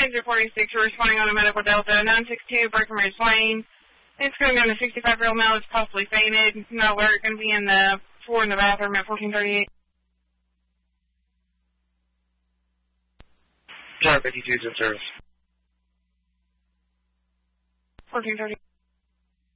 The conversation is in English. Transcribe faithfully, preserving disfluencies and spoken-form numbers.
exit forty-six, we're responding on a medical Delta, nine six two Breckenridge Lane. It's going to be on a sixty-five-year-old male that's possibly fainted. No alert, going to be in the floor in the bathroom at fourteen thirty-eight. Tower fifty-two is in service. fourteen thirty.